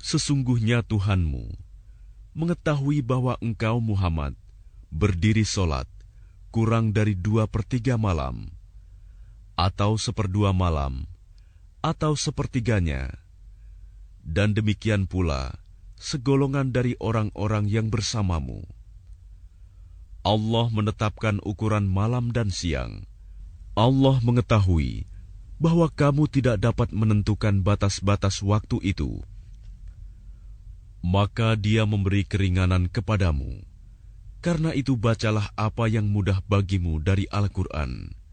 Sesungguhnya Tuhanmu mengetahui bahwa engkau Muhammad berdiri solat kurang dari 2/3 malam, atau 1/2 malam, atau sepertiganya, dan demikian pula segolongan dari orang-orang yang bersamamu. Allah menetapkan ukuran malam dan siang. Allah mengetahui bahwa kamu tidak dapat menentukan batas-batas waktu itu. Maka Dia memberi keringanan kepadamu. Karena itu bacalah apa yang mudah bagimu dari Al-Quran,